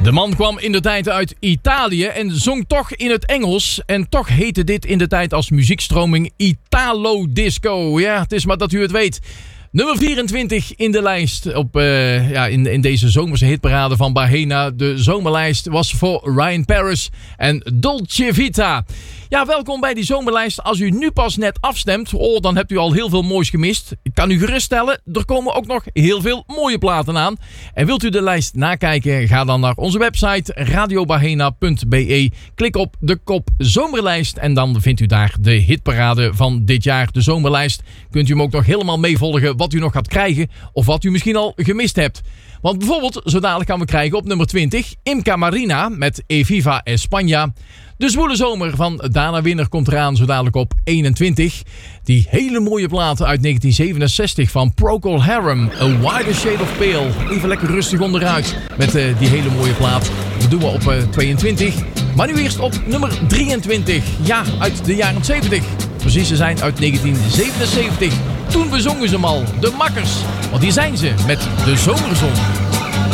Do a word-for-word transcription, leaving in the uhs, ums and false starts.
De man kwam in de tijd uit Italië en zong toch in het Engels. En toch heette dit in de tijd als muziekstroming Italo Disco. Ja, het is maar dat u het weet. Nummer vierentwintig in de lijst op, uh, ja, in, in deze zomerse hitparade van Bahena. De zomerlijst was voor Ryan Paris en Dolce Vita. Ja, welkom bij die zomerlijst. Als u nu pas net afstemt, oh, dan hebt u al heel veel moois gemist. Ik kan u geruststellen, er komen ook nog heel veel mooie platen aan. En wilt u de lijst nakijken, ga dan naar onze website radio bahena punt b e. Klik op de kop zomerlijst en dan vindt u daar de hitparade van dit jaar. De zomerlijst. Kunt u hem ook nog helemaal meevolgen wat u nog gaat krijgen of wat u misschien al gemist hebt. Want bijvoorbeeld, zo dadelijk gaan we krijgen op nummer twintig Imca Marina met Eviva España. De zwoele zomer van Dana Winner komt eraan zo dadelijk op eenentwintig. Die hele mooie plaat uit negentien zevenenzestig van Procol Harum, A Wider Shade of Pale. Even lekker rustig onderuit met uh, die hele mooie plaat. Dat doen we op uh, tweeëntwintig. Maar nu eerst op nummer drieëntwintig. Ja, uit de jaren zeventig. Precies, ze zijn uit negentien zevenenzeventig. Toen bezongen ze hem al, de Makkers. Want die zijn ze met de Zomerzon.